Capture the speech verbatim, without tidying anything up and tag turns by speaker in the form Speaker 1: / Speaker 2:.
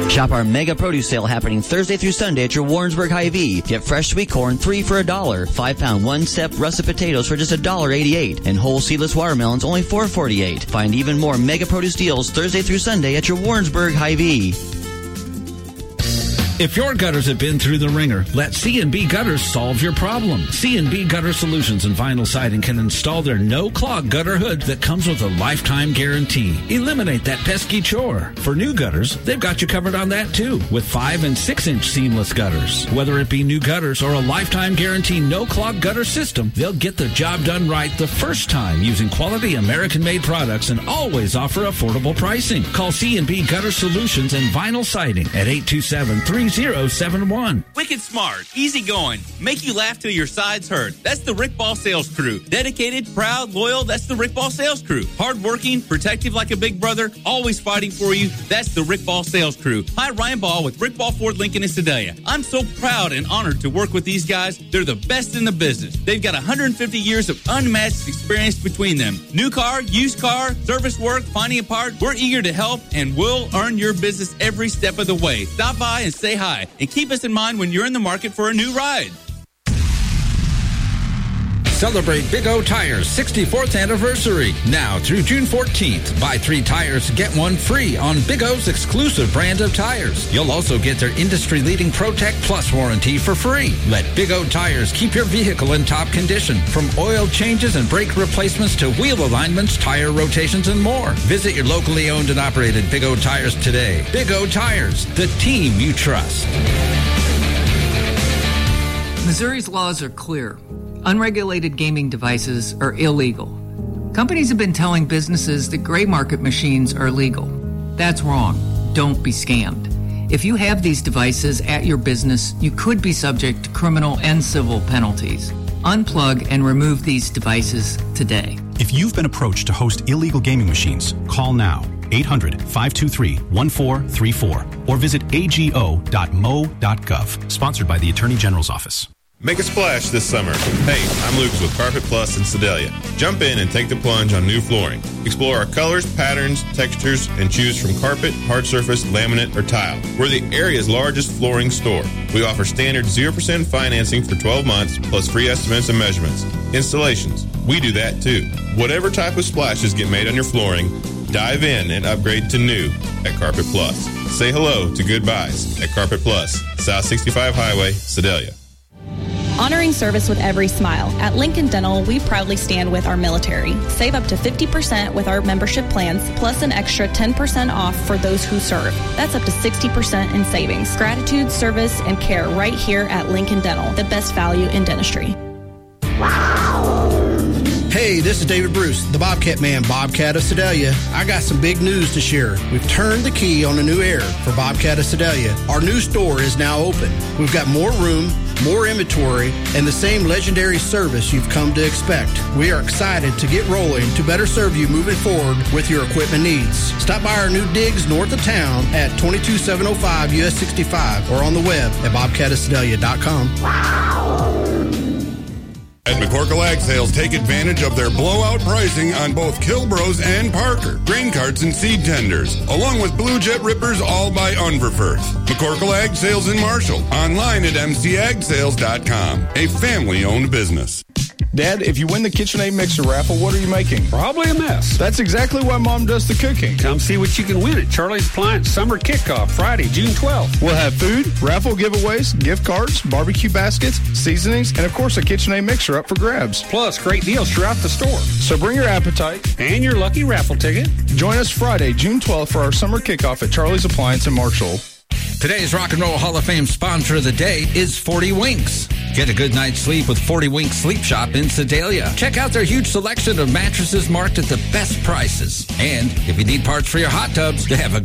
Speaker 1: Shop our mega produce sale happening Thursday through Sunday at your Warrensburg Hy-Vee. Get fresh sweet corn, three for a dollar. Five pound one-step russet potatoes for just a dollar eighty-eight. And whole seedless watermelons only four forty-eight. Find even more mega produce deals Thursday through Sunday at your Warrensburg Hy-Vee.
Speaker 2: If your gutters have been through the ringer, let C and B Gutters solve your problem. C and B Gutter Solutions and Vinyl Siding can install their no-clog gutter hood that comes with a lifetime guarantee. Eliminate that pesky chore. For new gutters, they've got you covered on that too, with five and six inch seamless gutters. Whether it be new gutters or a lifetime guarantee no-clog gutter system, they'll get the job done right the first time using quality American-made products and always offer affordable pricing. Call C and B Gutter Solutions and Vinyl Siding at eight two seven, three zero seven one.
Speaker 3: Wicked smart, easy going, make you laugh till your sides hurt. That's the Rick Ball Sales Crew. Dedicated, proud, loyal, that's the Rick Ball Sales Crew. Hardworking, protective like a big brother, always fighting for you, that's the Rick Ball Sales Crew. Hi, Ryan Ball with Rick Ball Ford Lincoln in Sedalia. I'm so proud and honored to work with these guys. They're the best in the business. They've got one hundred fifty years of unmatched experience between them. New car, used car, service work, finding a part, we're eager to help and we'll earn your business every step of the way. Stop by and say hi. And keep us in mind when you're in the market for a new ride.
Speaker 2: Celebrate Big O Tires' sixty-fourth anniversary. Now through June fourteenth. Buy three tires, get one free on Big O's exclusive brand of tires. You'll also get their industry-leading ProTech Plus warranty for free. Let Big O Tires keep your vehicle in top condition. From oil changes and brake replacements to wheel alignments, tire rotations, and more. Visit your locally owned and operated Big O Tires today. Big O Tires, the team you trust.
Speaker 4: Missouri's laws are clear. Unregulated gaming devices are illegal. Companies have been telling businesses that gray market machines are legal. That's wrong. Don't be scammed. If you have these devices at your business, you could be subject to criminal and civil penalties. Unplug and remove these devices today.
Speaker 5: If you've been approached to host illegal gaming machines, call now. eight hundred, five two three, one four three four or visit a g o dot m o dot gov. Sponsored by the Attorney General's Office.
Speaker 6: Make a splash this summer. Hey, I'm Luke with Carpet Plus in Sedalia. Jump in and take the plunge on new flooring. Explore our colors, patterns, textures, and choose from carpet, hard surface, laminate, or tile. We're the area's largest flooring store. We offer standard zero percent financing for twelve months, plus free estimates and measurements. Installations, we do that too. Whatever type of splashes get made on your flooring, dive in and upgrade to new at Carpet Plus. Say hello to goodbyes at Carpet Plus, South sixty-five Highway, Sedalia.
Speaker 7: Honoring service with every smile. At Lincoln Dental, we proudly stand with our military. Save up to fifty percent with our membership plans, plus an extra ten percent off for those who serve. That's up to sixty percent in savings. Gratitude, service, and care right here at Lincoln Dental, the best value in dentistry.
Speaker 8: Hey, this is David Bruce, the Bobcat Man, Bobcat of Sedalia. I got some big news to share. We've turned the key on a new era for Bobcat of Sedalia. Our new store is now open. We've got more room, more inventory, and the same legendary service you've come to expect. We are excited to get rolling to better serve you moving forward with your equipment needs. Stop by our new digs north of town at twenty-two seven oh five U S sixty-five or on the web at bobcat of sedalia dot com.
Speaker 9: At McCorkle Ag Sales, take advantage of their blowout pricing on both Kilbros and Parker, grain carts and seed tenders, along with Blue Jet Rippers, all by Unverferth. McCorkle Ag Sales in Marshall, online at m c ag sales dot com, a family-owned business.
Speaker 10: Dad, if you win the KitchenAid Mixer raffle, what are you making?
Speaker 11: Probably a mess.
Speaker 10: That's exactly why Mom does the cooking.
Speaker 11: Come see what you can win at Charlie's Appliance Summer Kickoff, Friday, June twelfth.
Speaker 10: We'll have food, raffle giveaways, gift cards, barbecue baskets, seasonings, and of course a KitchenAid Mixer up for grabs.
Speaker 11: Plus, great deals throughout the store.
Speaker 10: So bring your appetite
Speaker 11: and your lucky raffle ticket.
Speaker 10: Join us Friday, June twelfth for our summer kickoff at Charlie's Appliance in Marshall.
Speaker 2: Today's Rock and Roll Hall of Fame sponsor of the day is forty Winks. Get a good night's sleep with forty Winks Sleep Shop in Sedalia. Check out their huge selection of mattresses marked at the best prices. And if you need parts for your hot tubs, they have a